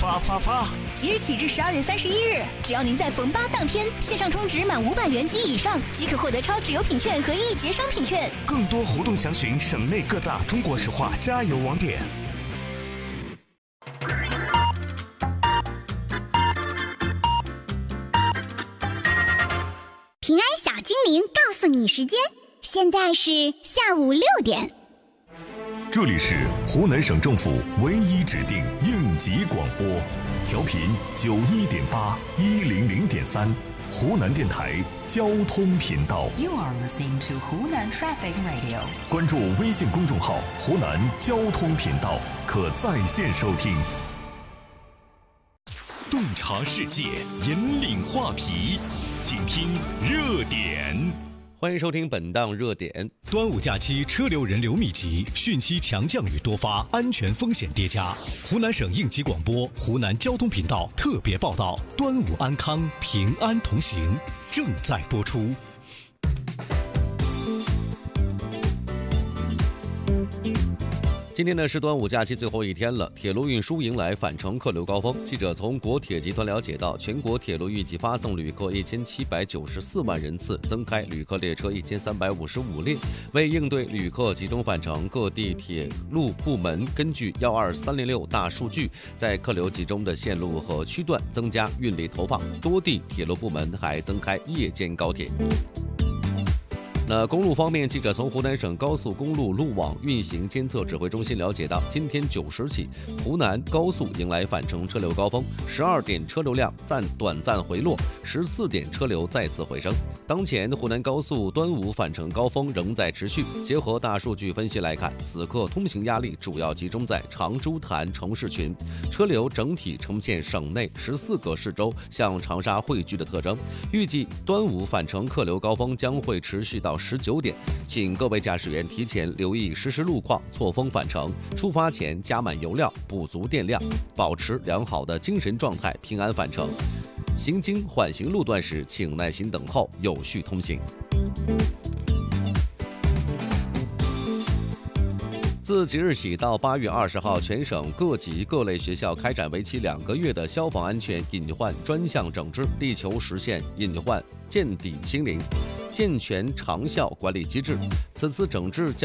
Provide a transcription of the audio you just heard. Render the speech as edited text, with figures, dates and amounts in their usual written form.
发！ 即日起至12月31日，只要您在逢8当天线上充值满500元及以上，即可获得超值优品券和1节商品券。 更多活动详询省内各大中国石化加油网点。 平安小精灵告诉你时间，现在是下午6点。 这里是湖南省政府唯一指定应急广播，调频91.8、100.3，湖南电台交通频道。 You are listening to Hunan Traffic Radio。 关注微信公众号“湖南交通频道”，可在线收听。 洞察世界，引领话题，请听热点。 欢迎收听本档热点。 端午假期车流人流密集，汛期强降雨多发，安全风险叠加。湖南省应急广播、湖南交通频道特别报道：端午安康，平安同行，正在播出。 今天呢是端午假期最后一天了，铁路运输迎来返程客流高峰。记者从国铁集团了解到，全国铁路预计发送旅客1794万人次，增开旅客列车1355列。为应对旅客集中返程，各地铁路部门根据12306大数据，在客流集中的线路和区段增加运力投放，多地铁路部门还增开夜间高铁。那公路方面，记者从湖南省高速公路路网运行监测指挥中心了解到，今天9时起，湖南高速迎来返程车流高峰，12点车流量短暂回落，14点车流再次回升。当前湖南高速端午返程高峰仍在持续。结合大数据分析来看，此刻通行压力主要集中在长株潭城市群，车流整体呈现省内14个市州向长沙汇聚的特征。预计端午返程客流高峰将会持续到19点，请各位驾驶员提前留意实时路况，错峰返程。出发前加满油料，补足电量，保持良好的精神状态，平安返程。行经缓行路段时，请耐心等候，有序通行。自即日起到8月20号，全省各级各类学校开展为期2个月的消防安全隐患专项整治，力求实现隐患见底清零，健全长效管理机制。此次整治将